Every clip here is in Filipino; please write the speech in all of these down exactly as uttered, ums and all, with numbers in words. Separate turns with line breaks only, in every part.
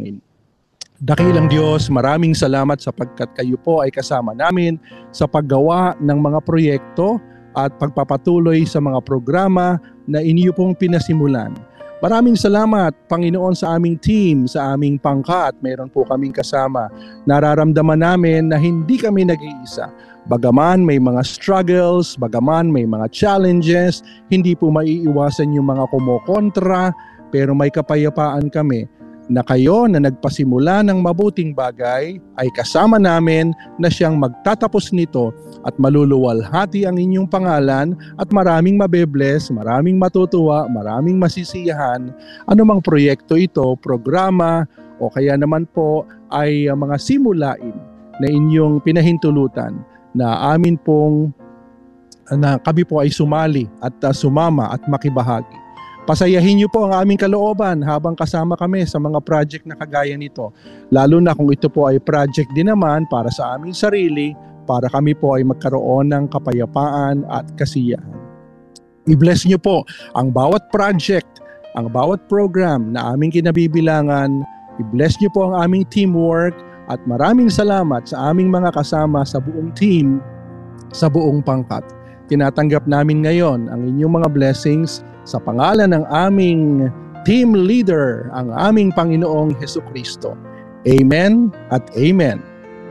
manalangin. Dakilang Diyos, maraming salamat sapagkat kayo po ay kasama namin sa paggawa ng mga proyekto at pagpapatuloy sa mga programa na inyo pong pinasimulan. Maraming salamat, Panginoon, sa aming team, sa aming pangkat. Mayroon po kaming kasama. Nararamdaman namin na hindi kami nag-iisa. Bagaman may mga struggles, bagaman may mga challenges, hindi po maiiwasan yung mga kumokontra, pero may kapayapaan kami na kayo na nagpasimula ng mabuting bagay ay kasama namin na siyang magtatapos nito at maluluwalhati ang inyong pangalan at maraming mabebless, maraming matutuwa, maraming masisiyahan. Anumang proyekto ito, programa o kaya naman po ay mga simulain na inyong pinahintulutan na amin pong na kami po ay sumali at uh, sumama at makibahagi. Pasayahin niyo po ang aming kalooban habang kasama kami sa mga project na kagaya nito. Lalo na kung ito po ay project din naman para sa aming sarili, para kami po ay magkaroon ng kapayapaan at kasiyahan. I-bless niyo po ang bawat project, ang bawat program na aming kinabibilangan. I-bless niyo po ang aming teamwork at maraming salamat sa aming mga kasama sa buong team, sa buong pangkat. Tinatanggap namin ngayon ang inyong mga blessings sa pangalan ng aming team leader, ang aming Panginoong Hesukristo. Amen at Amen.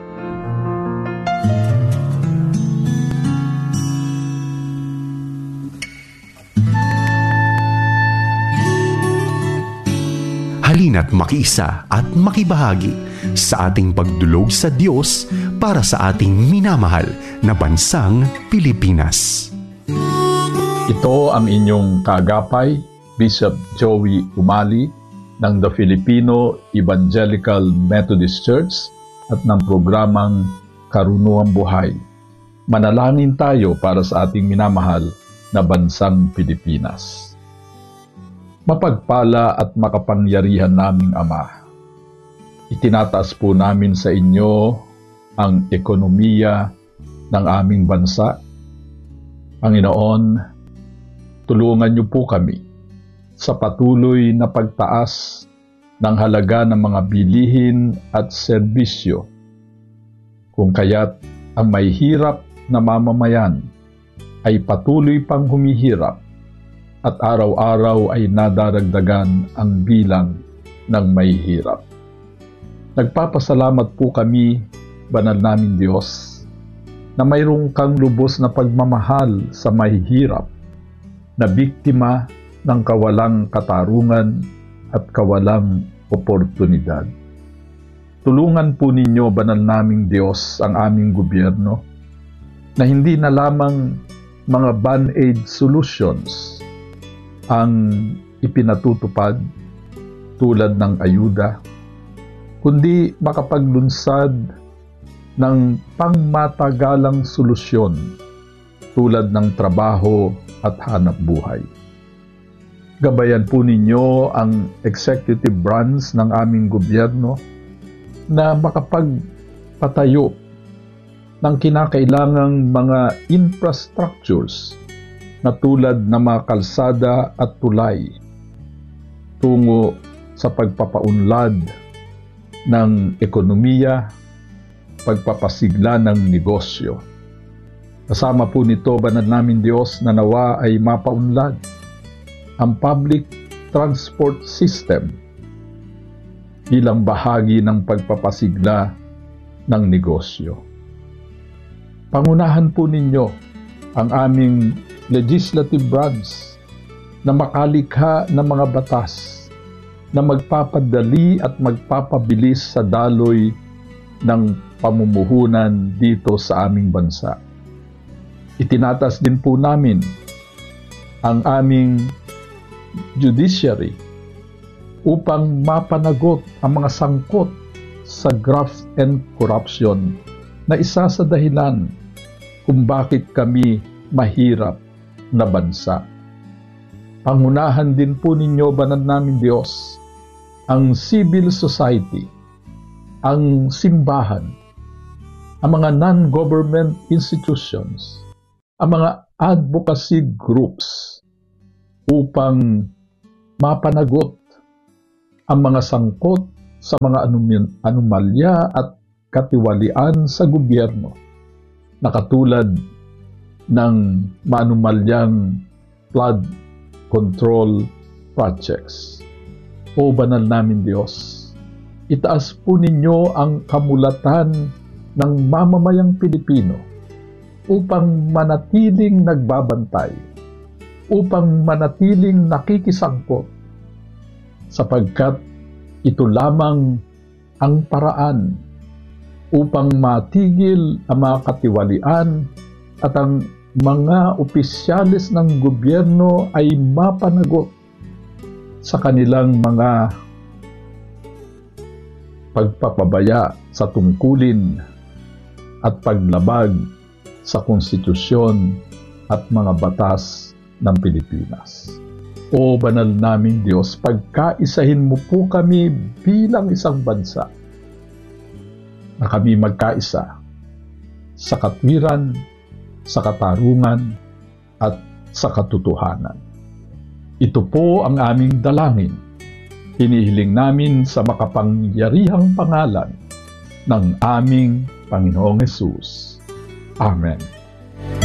Halina't makiisa at makibahagi sa ating pagdulog sa Diyos para sa ating minamahal na bansang Pilipinas.
Ito ang inyong kaagapay, Bishop Joey Umali ng The Filipino Evangelical Methodist Church at ng programang Karunungang Buhay. Manalangin tayo para sa ating minamahal na bansang Pilipinas. Mapagpala at makapangyarihan naming Ama, itinataas po namin sa inyo ang ekonomiya ng aming bansa. Panginoon, tulungan niyo po kami sa patuloy na pagtaas ng halaga ng mga bilihin at serbisyo. Kung kaya't ang may hirap na mamamayan ay patuloy pang humihirap at araw-araw ay nadaragdagan ang bilang ng may hirap. Nagpapasalamat po kami, banal namin Diyos, na mayroong kang lubos na pagmamahal sa may hirap, na biktima ng kawalang katarungan at kawalang oportunidad. Tulungan po ninyo, banal naming Diyos, ang aming gobyerno, na hindi na lamang mga band-aid solutions ang ipinatutupad tulad ng ayuda, kundi makapaglunsad ng pangmatagalang solusyon tulad ng trabaho at hanap buhay. Gabayan po ninyo ang executive branch ng aming gobyerno na makapagpatayo ng kinakailangang mga infrastructures na tulad ng mga kalsada at tulay tungo sa pagpapaunlad ng ekonomiya, pagpapasigla ng negosyo. Kasama po nito, banal namin Diyos, na nawa ay mapaunlad ang public transport system bilang bahagi ng pagpapasigla ng negosyo. Pangunahan po ninyo ang aming legislative branch na makalikha ng mga batas na magpapadali at magpapabilis sa daloy ng pamumuhunan dito sa aming bansa. Itinatas din po namin ang aming judiciary upang mapanagot ang mga sangkot sa graft and corruption na isa sa dahilan kung bakit kami mahirap na bansa. Pangunahan din po ninyo, banal namin Diyos, ang civil society, ang simbahan, ang mga non-government institutions, ang mga advocacy groups upang mapanagot ang mga sangkot sa mga anum- anomalya at katiwalian sa gobyerno na katulad ng maanumalyang flood control projects. O banal namin Diyos, itaas po ninyo ang kamulatan ng mamamayang Pilipino upang manatiling nagbabantay, upang manatiling nakikisangkot, sapagkat ito lamang ang paraan upang matigil ang mga katiwalian at ang mga opisyalis ng gobyerno ay mapanagot sa kanilang mga pagpapabaya sa tungkulin at paglabag sa konstitusyon at mga batas ng Pilipinas. O banal naming Diyos, pagkaisahin mo po kami bilang isang bansa na kami magkaisa sa katwiran, sa katarungan, at sa katotohanan. Ito po ang aming dalangin. Hinihiling namin sa makapangyarihang pangalan ng aming Panginoong Hesus. Amen.